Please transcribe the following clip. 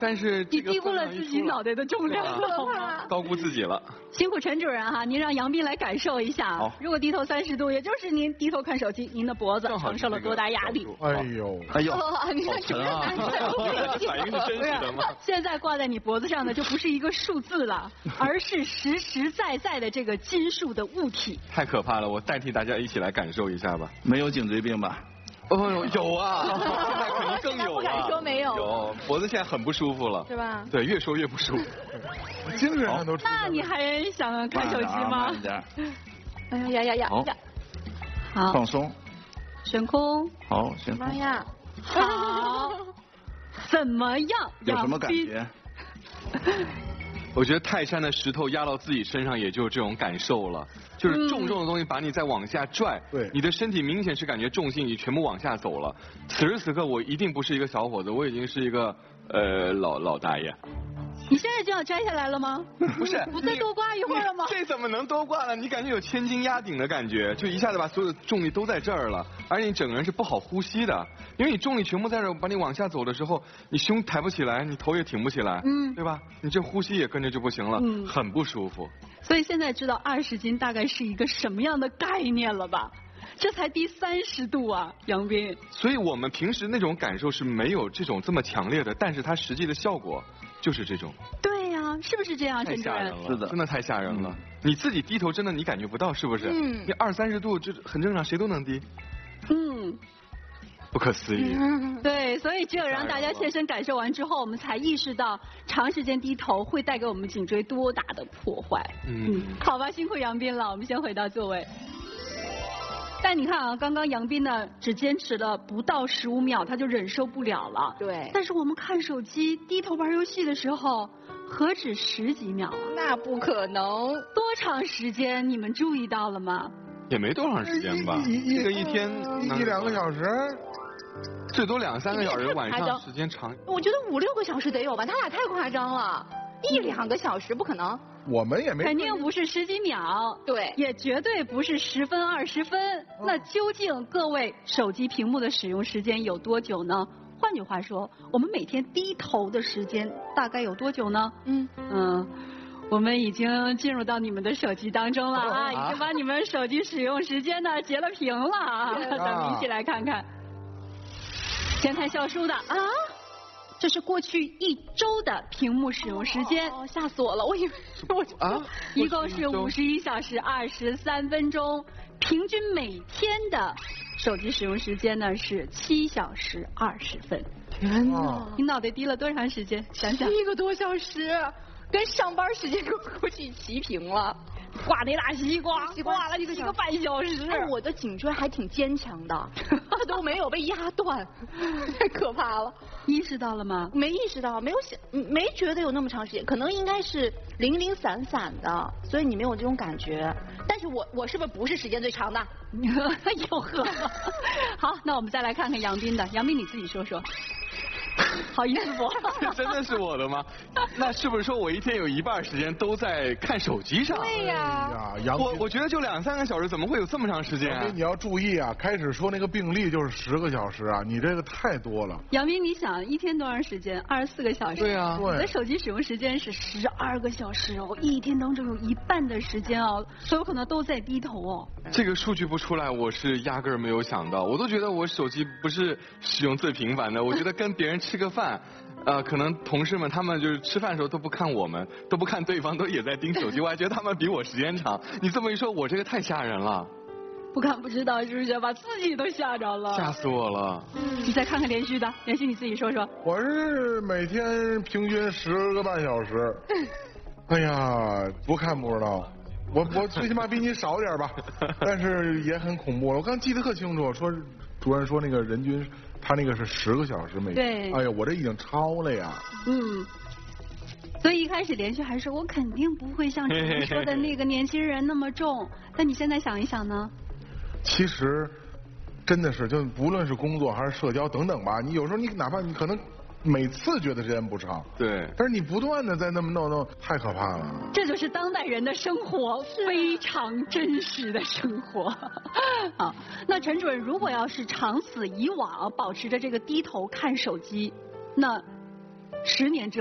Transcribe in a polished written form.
但是你低估了自己脑袋的重量，好吗？ 高估自己了。 辛苦陈主任哈，您让杨斌来感受一下。 好， 如果低头30度，也就是您低头看手机，您的脖子承受了多大压力？ 哎呦， 你看主任反应是真实的吗？ 现在挂在你脖子上的就不是一个数字了，而是实实在在的这个金属的物体。 太可怕了，我代替大家一起来感受一下吧。 没有颈椎病吧？ 哦，有啊，现在肯定更有不敢说没有。 有，脖子现在很不舒服了， 是吧？ 对，越说越不舒服。 精神上都出。 那你还想看手机吗？ 慢点。 哎呀！好， 放松。 悬空。 好，悬空。 妈呀！好，怎么样？ 有什么感觉？ 我觉得泰山的石头压到自己身上，也就是这种感受了。就是重的东西把你再往下拽， 对， 你的身体明显是感觉重心已全部往下走了。此时此刻，我一定不是一个小伙子，我已经是一个老大爷。 你现在就要摘下来了吗？ 不是， 不再多挂一会儿了吗？ 这怎么能多挂了？你感觉有千斤压顶的感觉，就一下子把所有的重力都在这儿了，而且你整个人是不好呼吸的，因为你重力全部在这儿，把你往下走的时候，你胸抬不起来，你头也挺不起来，对吧？你这呼吸也跟着就不行了，很不舒服。 所以现在知道20斤大概是一个什么样的概念了吧？这才低30度啊，杨斌。 所以我们平时那种感受是没有这种这么强烈的，但是它实际的效果就是这种。 对呀，是不是这样， 陈主任？太吓人了， 是的， 真的太吓人了。你自己低头真的你感觉不到，是不是？你20、30度这很正常，谁都能低。不可思议。 对，所以只有让大家切身感受完之后，我们才意识到长时间低头会带给我们颈椎多大的破坏。好吧，辛苦杨斌了，我们先回到座位。但你看啊，刚刚杨斌呢只坚持了不到15秒，他就忍受不了了。 对。 但是我们看手机、低头玩游戏的时候，何止10几秒啊？ 那不可能。 多长时间？你们注意到了吗？ 也没多长时间吧，这个一天 1、2个小时。 最多2、3个小时，晚上时间长。 我觉得5、6个小时得有吧，他俩太夸张了，1、2个小时不可能。 我们也没。 肯定不是10几秒， 对， 也绝对不是10分、20分。那究竟各位手机屏幕的使用时间有多久呢？换句话说，我们每天低头的时间大概有多久呢？我们已经进入到你们的手机当中了啊，已经把你们手机使用时间呢截了屏了啊，咱们一起来看看。先看笑书的啊，这是过去1周的屏幕使用时间。 吓死我了，我以为一共是51小时23分钟，平均每天的手机使用时间呢是7小时20分。 天哪！ 你脑袋低了多长时间？想想 ，1个多小时，跟上班时间估计齐平了。 挂那大西瓜，挂了1个半小时。 我的颈椎还挺坚强的，它都没有被压断，太可怕了。 意识到了吗？ 没意识到，没觉得有那么长时间，可能应该是零零散散的，所以你没有这种感觉。但是我是不是时间最长的？ 哟呵。好，那我们再来看看杨斌的，杨斌你自己说说。好意思不？ 真的是我的吗？那是不是说我一天有1半时间都在看手机上？ 对呀。 我觉得就2、3个小时，怎么会有这么长时间啊？ 你要注意啊，开始说那个病例就是10个小时啊，你这个太多了。 杨斌，你想一天多长时间？24个小时。 对啊。 我的手机使用时间是12个小时哦，一天当中有1半的时间哦，所以我可能都在低头哦。 这个数据不出来，我是压根儿没有想到。我都觉得我手机不是使用最频繁的，我觉得跟别人吃个饭。可能同事们他们就是吃饭的时候都不看我们，都不看对方，都也在盯手机，我还觉得他们比我时间长。你这么一说，我这个太吓人了。 不看不知道是不是把自己都吓着了？ 吓死我了。 你再看看连续的，连续你自己说说。 我是每天平均10个半小时。哎呀，不看不知道。我最起码比你少点吧，但是也很恐怖。我刚记得特清楚，说主任说那个人均。他那个是10个小时每天， 对， 哎呀，我这已经超了呀。 所以一开始连续还说，我肯定不会像主任说的那个年轻人那么重。但你现在想一想呢？ 其实真的是，就不论是工作还是社交等等吧，你有时候你哪怕你可能每次觉得时间不长， 对， 但是你不断的在那么弄，太可怕了。 这就是当代人的生活，非常真实的生活。好，那陈主任，如果要是长此以往保持着这个低头看手机，那 10年之